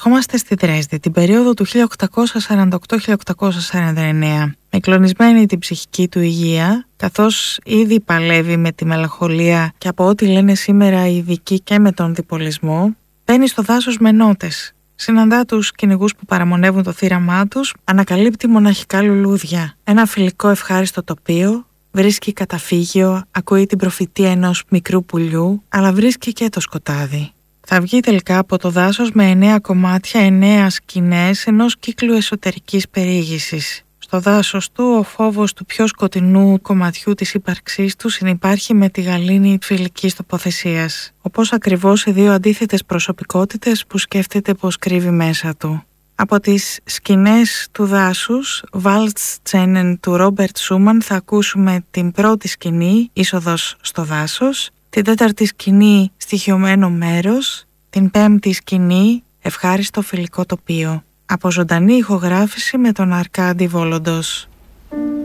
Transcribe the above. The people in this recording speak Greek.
Ερχόμαστε στη Δρέσδη την περίοδο του 1848-1849, με κλονισμένη την ψυχική του υγεία, καθώς ήδη παλεύει με τη μελαγχολία και από ό,τι λένε σήμερα οι ειδικοί και με τον διπολισμό, μπαίνει στο δάσος με νότες. Συναντά τους κυνηγούς που παραμονεύουν το θύραμά τους, ανακαλύπτει μοναχικά λουλούδια, ένα φιλικό ευχάριστο τοπίο, βρίσκει καταφύγιο, ακούει την προφητεία ενός μικρού πουλιού, αλλά βρίσκει και το σκοτάδι. Θα βγει τελικά από το δάσος με 9 κομμάτια, 9 σκηνές ενός κύκλου εσωτερικής περιήγησης. Στο δάσος του, ο φόβος του πιο σκοτεινού κομματιού της ύπαρξής του συνυπάρχει με τη γαλήνη φιλικής τοποθεσίας. Όπως ακριβώς οι δύο αντίθετες προσωπικότητες που σκέφτεται πως κρύβει μέσα του. Από τις σκηνές του δάσους, Waltz-Szenen του Ρόμπερτ Σούμαν, θα ακούσουμε την πρώτη σκηνή, είσοδος στο δάσος, την τέταρτη σκηνή, στοιχειωμένο μέρος, την πέμπτη σκηνή, ευχάριστο φιλικό τοπίο. Από ζωντανή ηχογράφηση με τον Αρκάντι Βόλοντος.